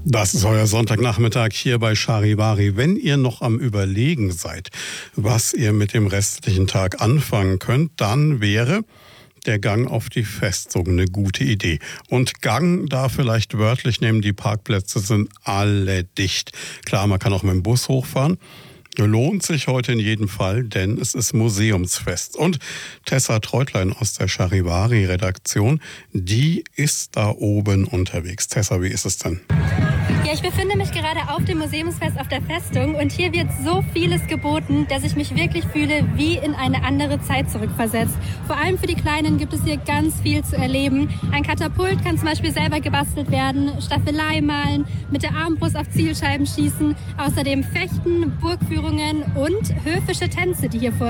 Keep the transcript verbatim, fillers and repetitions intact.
Das ist euer Sonntagnachmittag hier bei Charivari. Wenn ihr noch am Überlegen seid, was ihr mit dem restlichen Tag anfangen könnt, dann wäre der Gang auf die Festung eine gute Idee. Und Gang da vielleicht wörtlich nehmen, die Parkplätze sind alle dicht. Klar, man kann auch mit dem Bus hochfahren. Lohnt sich heute in jedem Fall, denn es ist Museumsfest. Und Tessa Treutlein aus der Charivari-Redaktion, die ist da oben unterwegs. Tessa, wie ist es denn? Ja, ich befinde mich gerade auf dem Museumsfest auf der Festung und hier wird so vieles geboten, dass ich mich wirklich fühle wie in eine andere Zeit zurückversetzt. Vor allem für die Kleinen gibt es hier ganz viel zu erleben. Ein Katapult kann zum Beispiel selber gebastelt werden, Staffelei malen, mit der Armbrust auf Zielscheiben schießen, außerdem Fechten, Burgführungen und höfische Tänze, die hier vor